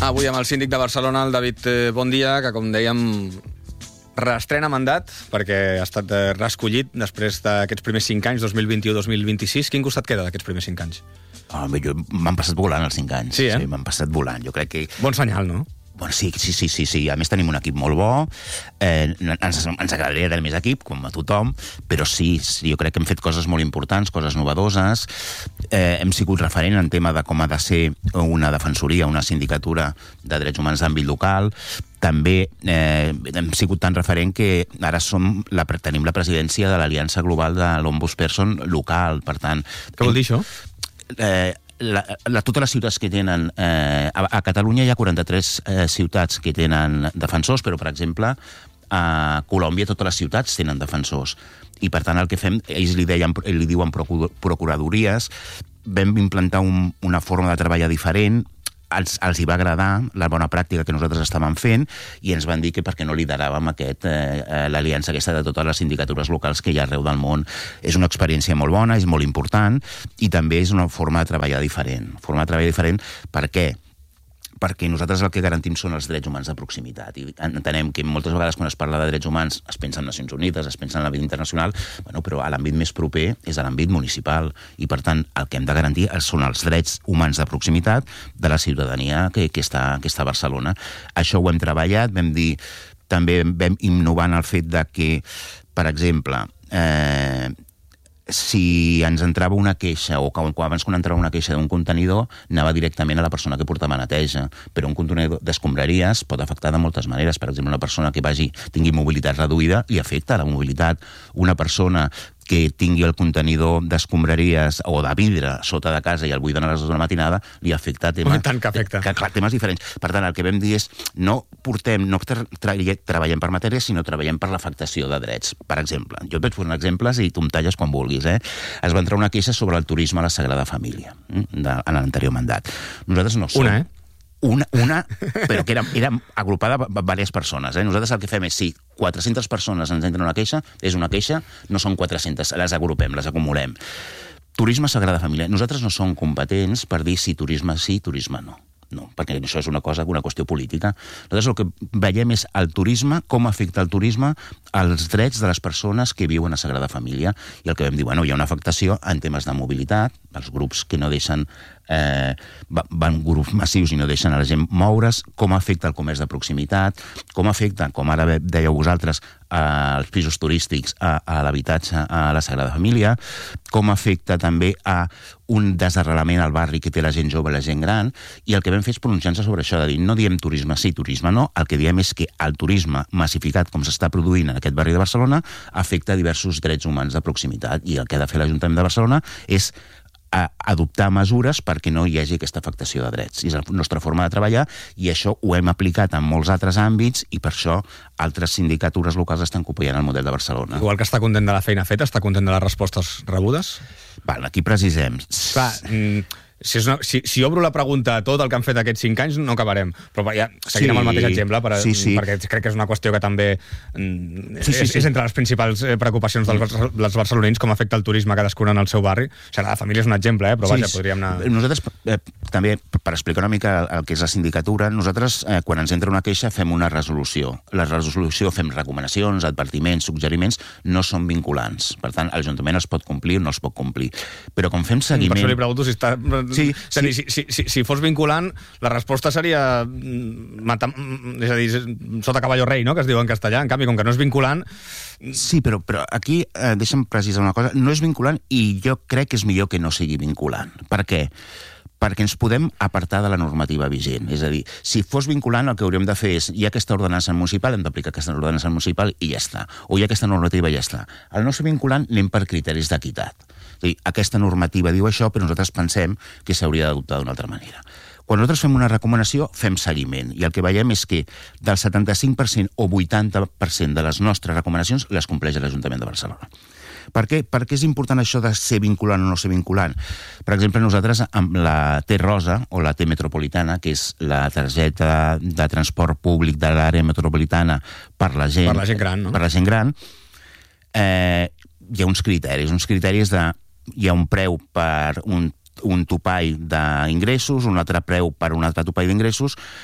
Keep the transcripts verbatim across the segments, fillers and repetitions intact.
Avui amb el síndic de Barcelona, el David Bondia, que com dèiem reestrena mandat perquè ha estat reescollit després d'aquests primers cinc anys, dos mil vint-u dos mil vint-i-sis. Quin costat queda d'aquests primers cinc anys? Oh, jo m'han passat volant els cinc anys. Sí, eh? Sí, m'han passat volant. Jo crec que... Bon senyal, no? Bueno, sí, sí, sí, sí, sí. A més tenim un equip molt bo, eh, ens, ens agradaria tenir més equip, com a tothom, però sí, sí, jo crec que hem fet coses molt importants, coses novedoses, eh, hem sigut referent en tema de com ha de ser una defensoria, una sindicatura de drets humans d'àmbit local, també eh, hem sigut tan referent que ara som la, tenim la presidència de l'Aliança Global de l'Ombudsperson local, per tant... Què vol dir això? Eh, La, la, totes les ciutats que tenen... Eh, a, a Catalunya hi ha quaranta-tres eh, ciutats que tenen defensors, però, per exemple, a Colòmbia totes les ciutats tenen defensors. I, per tant, el que fem, ells li, deien, li diuen procuradories, vam implantar un, una forma de treballar diferent, els, els hi va agradar la bona pràctica que nosaltres estàvem fent i ens van dir que perquè no lideràvem aquest, eh, l'aliança aquesta de totes les sindicatures locals que hi ha arreu del món. És una experiència molt bona, és molt important i també és una forma de treballar diferent. Forma de treballar diferent per què? Perquè nosaltres el que garantim són els drets humans de proximitat. I entenem que moltes vegades quan es parla de drets humans es pensa en Nacions Unides, es pensa en l'àmbit internacional, bueno, però l'àmbit més proper és l'àmbit municipal. I, per tant, el que hem de garantir són els drets humans de proximitat de la ciutadania que, que, està, que està a Barcelona. Això ho hem treballat, vam dir, també vam innovar en el fet de que, per exemple, eh, si ens entrava una queixa, o quan, abans quan entrava una queixa d'un contenidor, anava directament a la persona que portava neteja. Però un contenidor d'escombraries pot afectar de moltes maneres. Per exemple, una persona que vagi, tingui mobilitat reduïda, li afecta la mobilitat. Una persona que tingui el contenidor d'escombraries o de vidre sota de casa i el buiden a les dues de la matinada, li afecta temes... Tant que afecta. Que, clar, temes diferents. Per tant, el que vam dir és no portem, no tra tra treballem per matèries, sinó treballem per l'afectació de drets. Per exemple, jo et vaig posar exemples i tu em talles quan vulguis. Eh? Es va entrar una queixa sobre el turisme a la Sagrada Família, eh? de, en l'anterior mandat. Nosaltres no som... Una, eh? Una, una, però que era, era agrupada per diverses persones. Eh? Nosaltres el que fem és, si quatre-centes persones ens entren una queixa, és una queixa, no són quatre-centes, les agrupem, les acumulem. Turisme Sagrada Família. Nosaltres no som competents per dir si turisme sí, turisme no. No, perquè això és una cosa, una qüestió política. Nosaltres el que veiem és el turisme, com afecta el turisme als drets de les persones que viuen a Sagrada Família. I el que vam dir, bueno, hi ha una afectació en temes de mobilitat, els grups que no deixen, eh, van grups massius i no deixen a la gent moure's, com afecta el comerç de proximitat, com afecta, com ara dèieu vosaltres, als pisos turístics, a, a l'habitatge a la Sagrada Família, com afecta també a un desarrelament al barri que té la gent jove i la gent gran, i el que vam fer és pronunciar-nos sobre això, de dir, no diem turisme sí, turisme no, el que diem és que el turisme massificat, com s'està produint en aquest barri de Barcelona, afecta diversos drets humans de proximitat, i el que ha de fer l'Ajuntament de Barcelona és a adoptar mesures perquè no hi hagi aquesta afectació de drets. I és la nostra forma de treballar, i això ho hem aplicat en molts altres àmbits, i per això altres sindicatures locals estan copiant el model de Barcelona. Igual que està content de la feina feta, està content de les respostes rebudes? Val, aquí precisem. Clar, mm, si, és una, si, si obro la pregunta a tot el que han fet aquests cinc anys, no acabarem. Però ja, seguint sí, amb el mateix exemple, per, sí, sí. perquè crec que és una qüestió que també mm, sí, sí, és, sí. és entre les principals preocupacions dels, dels barcelonins, com afecta el turisme cadascun en el seu barri. O sigui, la família és un exemple, eh? Però sí, vaja, podríem anar... Nosaltres, eh, també, per explicar una mica el que és la sindicatura, nosaltres, eh, quan ens entra una queixa, fem una resolució. La resolució fem recomanacions, advertiments, suggeriments, no són vinculants. Per tant, l'Ajuntament els pot complir o no els pot complir. Però com fem seguiment... Per això li pregunto si està... Sí, sí. Si, si, si, si fos vinculant, la resposta seria matar, és a dir, sota cavalló rei, no?, que es diu en castellà. En canvi, com que no és vinculant... Sí, però, però aquí eh, deixa'm precisar una cosa. No és vinculant, i jo crec que és millor que no sigui vinculant. Per què? Perquè ens podem apartar de la normativa vigent. És a dir, si fos vinculant, el que hauríem de fer és, hi ha aquesta ordenança municipal, hem d'aplicar aquesta ordenança municipal i ja està. O hi ha aquesta normativa i ja està. Al no ser vinculant, anem per criteris d'equitat. És a dir, aquesta normativa diu això, però nosaltres pensem que s'hauria d'adoptar d'una altra manera. Quan nosaltres fem una recomanació, fem seguiment. I el que veiem és que del setanta-cinc per cent o vuitanta per cent de les nostres recomanacions les compleix l'Ajuntament de Barcelona. Per què? Per què és important això de ser vinculant o no ser vinculant? Per exemple, nosaltres amb la T Rosa, o la T Metropolitana, que és la targeta de transport públic de l'àrea metropolitana per la gent, per la gent gran, no? Per la gent gran, eh, hi ha uns criteris. Uns criteris de... Hi ha un preu per un, un topall d'ingressos, un altre preu per un altre topall d'ingressos,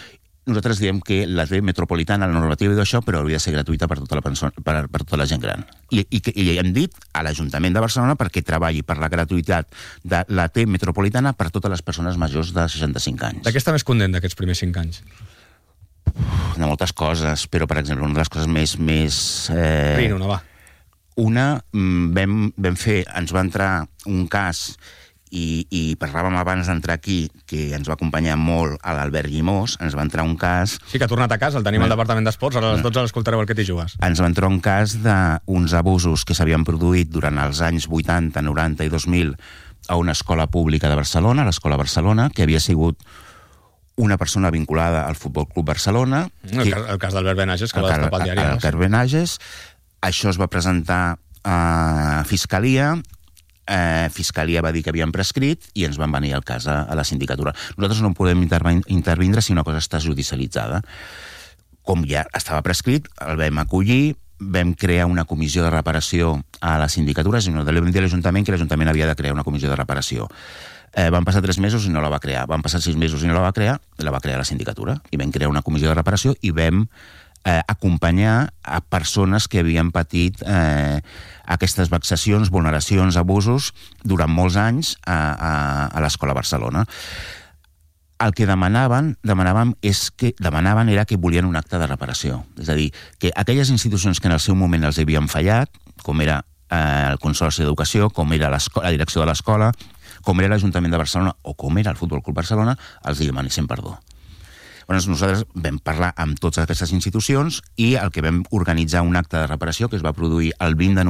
nosaltres diem que la T metropolitana, la normativa i d'això, però hauria de ser gratuïta per tota la, persona, per, per tota la gent gran. I, i, i hem dit a l'Ajuntament de Barcelona perquè treballi per la gratuïtat de la T metropolitana per totes les persones majors de seixanta-cinc anys. De què està més content d'aquests primers cinc anys? De moltes coses, però, per exemple, una de les coses més... més eh... Rina, una, va. Una, vam, vam fer, ens va entrar un cas... I, i parlàvem abans d'entrar aquí, que ens va acompanyar molt a l'Albert Llimós, ens va entrar un cas... Sí, que ha tornat a casa, el tenim al Departament d'Esports, ara a les dotze l'escoltareu el que t'hi jugues. Ens va entrar un cas d'uns abusos que s'havien produït durant els anys vuitanta, noranta i dos mil a una escola pública de Barcelona, l'Escola Barcelona, que havia sigut una persona vinculada al Futbol Club Barcelona... El, que, el cas d'Albert Benages, que va destapar el diari. Albert Benages. Això es va presentar a Fiscalia... Eh, Fiscalia va dir que havien prescrit i ens van venir el cas a, a la sindicatura. Nosaltres no podem intervindre si una cosa està judicialitzada. Com ja estava prescrit, el vam acollir, vam crear una comissió de reparació a la sindicatura, és a dir, no vam dir a l'Ajuntament que l'Ajuntament havia de crear una comissió de reparació. Eh, van passar tres mesos i no la va crear. Van passar sis mesos i no la va crear, la va crear la sindicatura. I vam crear una comissió de reparació i vam Eh, acompanyar a persones que havien patit eh, aquestes vexacions, vulneracions, abusos durant molts anys a, a, a l'Escola Barcelona. El que demanaven, demanaven, és que, demanaven era que volien un acte de reparació. És a dir, que aquelles institucions que en el seu moment els havien fallat, com era eh, el Consorci d'Educació, com era la direcció de l'escola, com era l'Ajuntament de Barcelona o com era el Futbol Club Barcelona, els hi demanessin perdó. Llavors nosaltres vam parlar amb totes aquestes institucions i el que vam organitzar un acte de reparació que es va produir el vint de